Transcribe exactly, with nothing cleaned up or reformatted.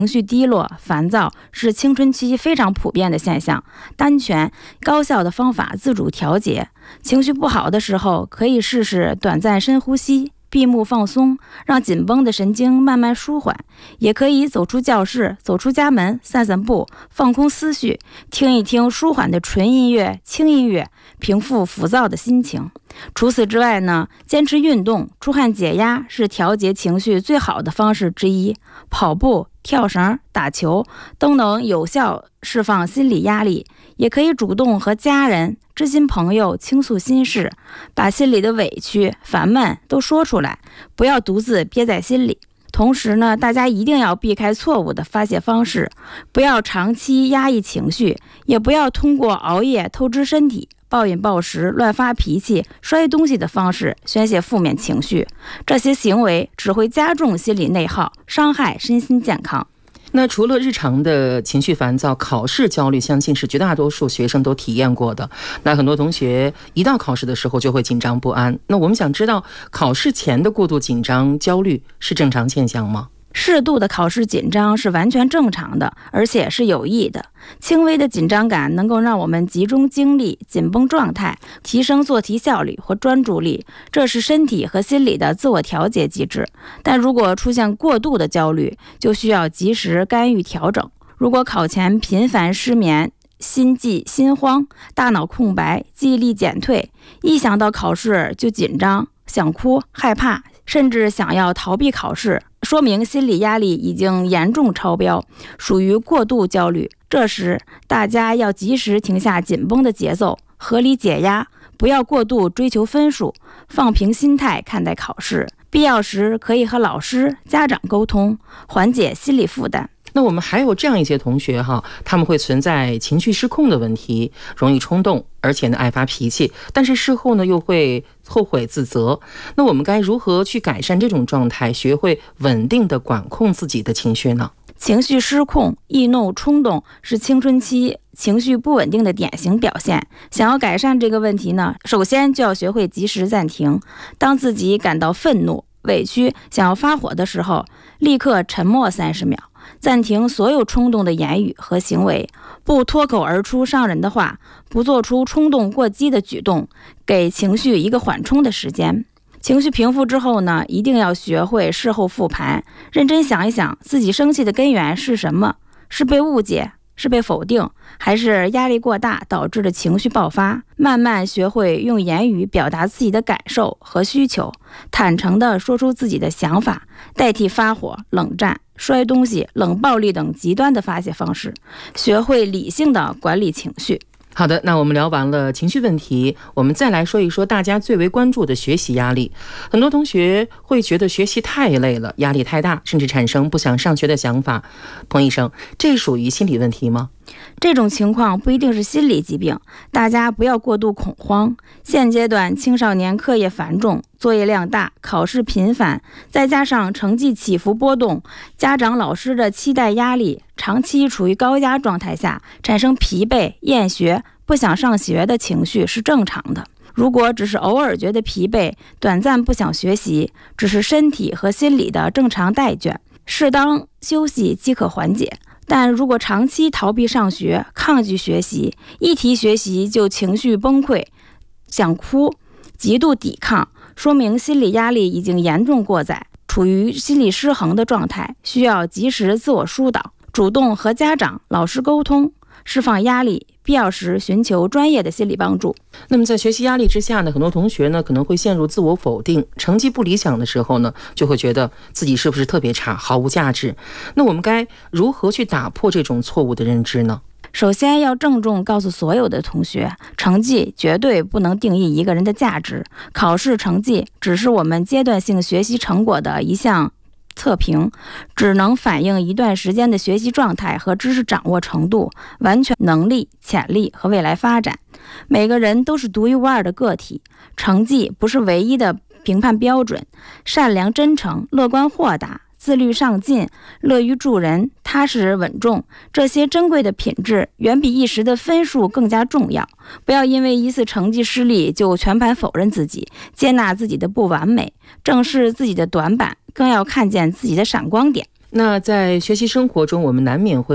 情绪低落、烦躁是青春期非常普遍的现象，单全高效的方法自主调节。情绪不好的时候，可以试试短暂深呼吸，闭目放松，让紧绷的神经慢慢舒缓。也可以走出教室，走出家门，散散步，放空思绪，听一听舒缓的纯音乐、轻音乐，平复浮躁的心情。除此之外呢，坚持运动、出汗解压是调节情绪最好的方式之一。跑步、跳绳、打球都能有效释放心理压力。也可以主动和家人、知心朋友倾诉心事，把心里的委屈、烦闷都说出来，不要独自憋在心里。同时呢，大家一定要避开错误的发泄方式，不要长期压抑情绪，也不要通过熬夜透支身体、暴饮暴食、乱发脾气、摔东西的方式宣泄负面情绪。这些行为只会加重心理内耗，伤害身心健康。 那除了日常的情绪烦躁，考试焦虑相信是绝大多数学生都体验过的。那很多同学一到考试的时候就会紧张不安。那我们想知道，考试前的过度紧张、焦虑是正常现象吗？ 适度的考试紧张是完全正常的，而且是有益的。轻微的紧张感能够让我们集中精力、紧绷状态，提升做题效率和专注力，这是身体和心理的自我调节机制。但如果出现过度的焦虑，就需要及时干预调整。如果考前频繁失眠、心悸、心慌、大脑空白、记忆力减退，一想到考试就紧张、想哭、害怕，甚至想要逃避考试，说明心理压力已经严重超标，属于过度焦虑。这时大家要及时停下紧绷的节奏，合理解压，不要过度追求分数，放平心态看待考试。必要时可以和老师、家长沟通，缓解心理负担。 那我们还有这样一些同学哈，他们会存在情绪失控的问题，容易冲动，而且呢爱发脾气，但是事后呢又会后悔自责。那我们该如何去改善这种状态，学会稳定的管控自己的情绪呢？ 情绪失控、易怒、冲动是青春期情绪不稳定的典型表现。想要改善这个问题呢，首先就要学会及时暂停。当自己感到愤怒、委屈、想要发火的时候，立刻沉默三十秒，暂停所有冲动的言语和行为，不脱口而出伤人的话，不做出冲动过激的举动，给情绪一个缓冲的时间。情绪平复之后呢，一定要学会事后复盘，认真想一想自己生气的根源是什么，是被误解，是被否定，还是压力过大导致的情绪爆发。慢慢学会用言语表达自己的感受和需求，坦诚地说出自己的想法，代替发火、冷战、摔东西、冷暴力等极端的发泄方式，学会理性地管理情绪。 好的，那我们聊完了情绪问题，我们再来说一说大家最为关注的学习压力。很多同学会觉得学习太累了，压力太大，甚至产生不想上学的想法。彭医生，这属于心理问题吗？ 这种情况不一定是心理疾病，大家不要过度恐慌。现阶段青少年课业繁重，作业量大，考试频繁，再加上成绩起伏波动，家长老师的期待压力，长期处于高压状态下，产生疲惫、厌学、不想上学的情绪是正常的。如果只是偶尔觉得疲惫，短暂不想学习，只是身体和心理的正常怠倦，适当休息即可缓解。但如果长期逃避上学、抗拒学习，一提学习就情绪崩溃、想哭、极度抵抗，说明心理压力已经严重过载，处于心理失衡的状态，需要及时自我疏导，主动和家长、老师沟通，释放压力，必要时寻求专业的心理帮助。 那么在学习压力之下呢，很多同学呢可能会陷入自我否定，成绩不理想的时候呢，就会觉得自己是不是特别差，毫无价值。那我们该如何去打破这种错误的认知呢？ 首先要郑重告诉所有的同学，成绩绝对不能定义一个人的价值，考试成绩只是我们阶段性学习成果的一项测评，只能反映一段时间的学习状态和知识掌握程度，完全能力、潜力和未来发展。每个人都是独一无二的个体，成绩不是唯一的评判标准。善良真诚、乐观豁达、自律上进、乐于助人、踏实稳重，这些珍贵的品质远比一时的分数更加重要。不要因为一次成绩失利就全盘否认自己，接纳自己的不完美，正视自己的短板，更要看见自己的闪光点。 那在学习生活中，我们难免会